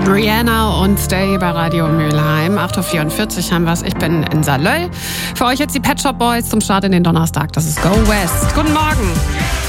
Rihanna und Stay bei Radio Mülheim. 8.44 Uhr haben wir es. Ich bin in Saarlöll. Für euch jetzt die Pet Shop Boys zum Start in den Donnerstag. Das ist Go West. Guten Morgen.